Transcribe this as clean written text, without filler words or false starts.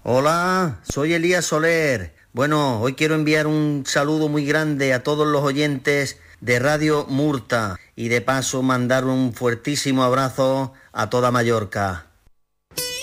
Hola, soy Elías Soler. Bueno, hoy quiero enviar un saludo muy grande a todos los oyentes de Radio Murta y de paso mandar un fuertísimo abrazo a toda Mallorca.